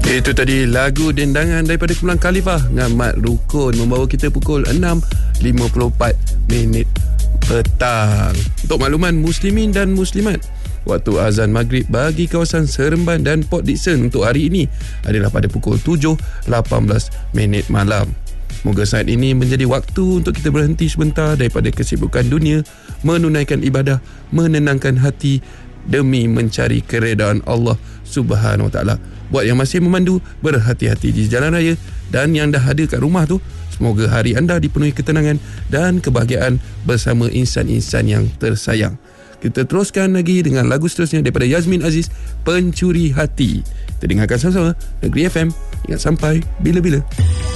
Itu tadi lagu dendangan daripada Kumpulan Khalifah dengan Mat Rukun, membawa kita pukul 6.54 petang. Untuk makluman muslimin dan muslimat, waktu azan maghrib bagi kawasan Seremban dan Port Dickson untuk hari ini adalah pada pukul 7.18 malam. Moga saat ini menjadi waktu untuk kita berhenti sebentar daripada kesibukan dunia, menunaikan ibadah, menenangkan hati demi mencari keredaan Allah Subhanahu Wa Taala. Buat yang masih memandu, berhati-hati di jalan raya, dan yang dah ada kat rumah tu, semoga hari anda dipenuhi ketenangan dan kebahagiaan bersama insan-insan yang tersayang. Kita teruskan lagi dengan lagu seterusnya daripada Yazmin Aziz, Pencuri Hati. Kita dengarkan sama-sama Negeri FM. Ingat sampai bila-bila.